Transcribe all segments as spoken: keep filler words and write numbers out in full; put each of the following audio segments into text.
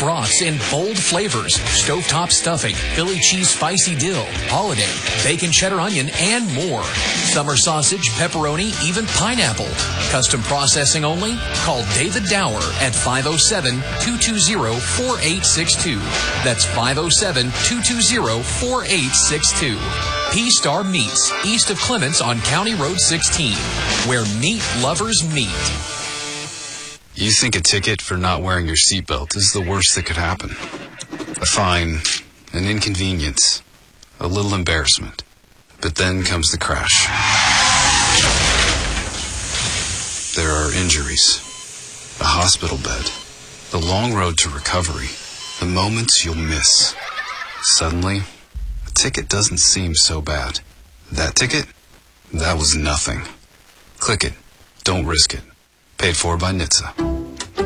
broths in bold flavors, stovetop stuffing, Philly cheese spicy dill, holiday, bacon cheddar onion, and more. Summer sausage, pepperoni, even pineapple. Custom processing only? Call David Dower at five oh seven, two two zero, four eight six two. That's five oh seven, two two zero, four eight six two. P-Star Meats, east of Clements on County Road sixteen, where meat lovers meet. You think a ticket for not wearing your seatbelt is the worst that could happen. A fine, an inconvenience, a little embarrassment. But then comes the crash. There are injuries, a hospital bed, the long road to recovery, the moments you'll miss. Suddenly, a ticket doesn't seem so bad. That ticket? That was nothing. Click it. Don't risk it. Paid for by N H T S A.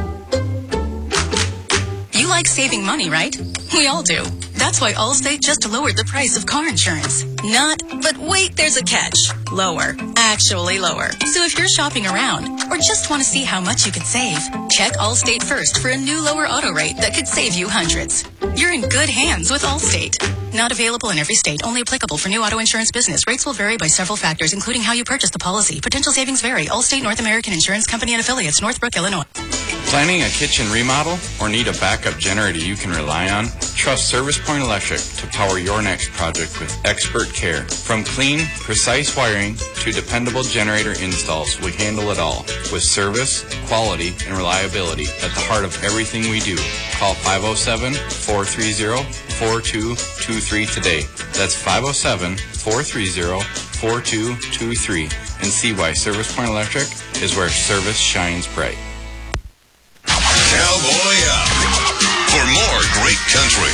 You like saving money, right? We all do. That's why Allstate just lowered the price of car insurance. Not, but wait, there's a catch. Lower. Actually lower. So if you're shopping around or just want to see how much you could save, check Allstate first for a new lower auto rate that could save you hundreds. You're in good hands with Allstate. Not available in every state. Only applicable for new auto insurance business. Rates will vary by several factors, including how you purchase the policy. Potential savings vary. Allstate North American Insurance Company and Affiliates, Northbrook, Illinois. Planning a kitchen remodel or need a backup generator you can rely on? Trust Service Point Electric to power your next project with expert care. From clean, precise wiring to dependable generator installs, we handle it all with service, quality, and reliability at the heart of everything we do. Call five oh seven, four three zero, four two two three today. That's five oh seven, four three zero, four two two three and see why Service Point Electric is where service shines bright. Cowboy Up. For more great country,